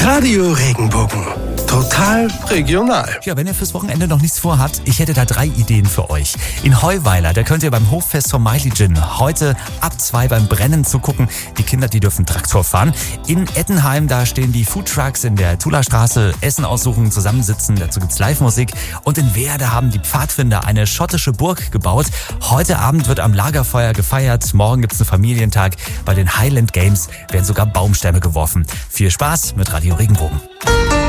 Radio Regenbogen. Total regional. Ja, wenn ihr fürs Wochenende noch nichts vorhabt, ich hätte da 3 Ideen für euch. In Heuweiler, da könnt ihr beim Hoffest von Meiligen heute ab 2 beim Brennen zugucken. Die Kinder, die dürfen Traktor fahren. In Ettenheim, da stehen die Foodtrucks in der Tulastraße, Essen aussuchen, zusammensitzen, dazu gibt's Live-Musik. Und in Weerde haben die Pfadfinder eine schottische Burg gebaut. Heute Abend wird am Lagerfeuer gefeiert. Morgen gibt's einen Familientag. Bei den Highland Games werden sogar Baumstämme geworfen. Viel Spaß mit Radio Regenbogen.